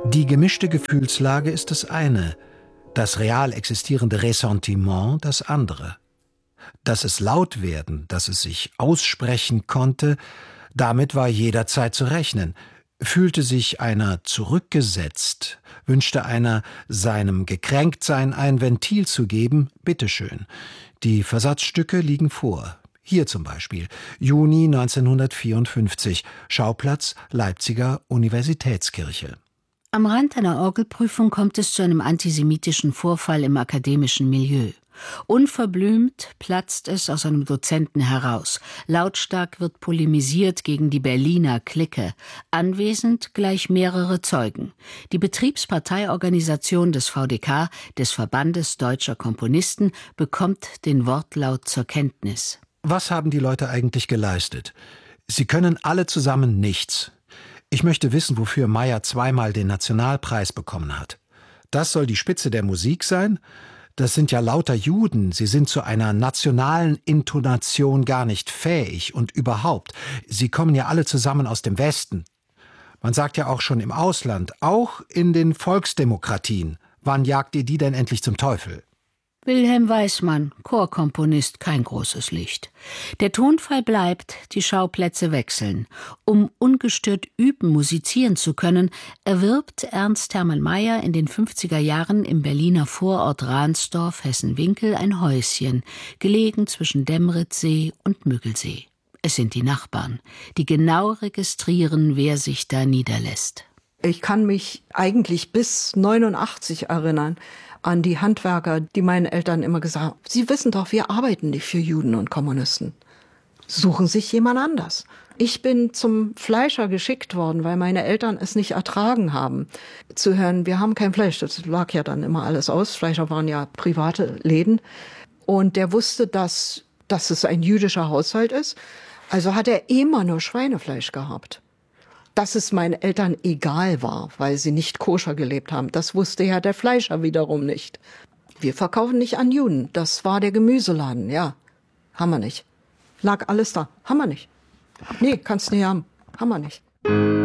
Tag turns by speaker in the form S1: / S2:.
S1: Die gemischte Gefühlslage ist das eine, das real existierende Ressentiment das andere. Dass es laut werden, dass es sich aussprechen konnte, damit war jederzeit zu rechnen. Fühlte sich einer zurückgesetzt, wünschte einer, seinem Gekränktsein ein Ventil zu geben, bitteschön. Die Versatzstücke liegen vor. Hier zum Beispiel, Juni 1954, Schauplatz Leipziger Universitätskirche.
S2: Am Rand einer Orgelprüfung kommt es zu einem antisemitischen Vorfall im akademischen Milieu. Unverblümt platzt es aus einem Dozenten heraus. Lautstark wird polemisiert gegen die Berliner Clique. Anwesend gleich mehrere Zeugen. Die Betriebsparteiorganisation des VDK, des Verbandes Deutscher Komponisten, bekommt den Wortlaut zur Kenntnis.
S1: Was haben die Leute eigentlich geleistet? Sie können alle zusammen nichts. Ich möchte wissen, wofür Mayr zweimal den Nationalpreis bekommen hat. Das soll die Spitze der Musik sein? Das sind ja lauter Juden, sie sind zu einer nationalen Intonation gar nicht fähig und überhaupt, sie kommen ja alle zusammen aus dem Westen. Man sagt ja auch schon im Ausland, auch in den Volksdemokratien, wann jagt ihr die denn endlich zum Teufel?
S2: Wilhelm Weismann, Chorkomponist, kein großes Licht. Der Tonfall bleibt, die Schauplätze wechseln. Um ungestört üben, musizieren zu können, erwirbt Ernst Hermann Mayr in den 50er Jahren im Berliner Vorort Ransdorf, Hessen-Winkel, ein Häuschen, gelegen zwischen Demmritzsee und Müggelsee. Es sind die Nachbarn, die genau registrieren, wer sich da niederlässt.
S3: Ich kann mich eigentlich bis 89 erinnern an die Handwerker, die meinen Eltern immer gesagt haben, Sie wissen doch, wir arbeiten nicht für Juden und Kommunisten. Suchen sich jemand anders. Ich bin zum Fleischer geschickt worden, weil meine Eltern es nicht ertragen haben, zu hören, wir haben kein Fleisch. Das lag ja dann immer alles aus. Fleischer waren ja private Läden. Und der wusste, dass es ein jüdischer Haushalt ist. Also hat er immer nur Schweinefleisch gehabt. Dass es meinen Eltern egal war, weil sie nicht koscher gelebt haben, das wusste ja der Fleischer wiederum nicht. Wir verkaufen nicht an Juden, das war der Gemüseladen, ja. Haben wir nicht. Lag alles da, haben wir nicht. Nee, kannst nicht haben, haben wir nicht.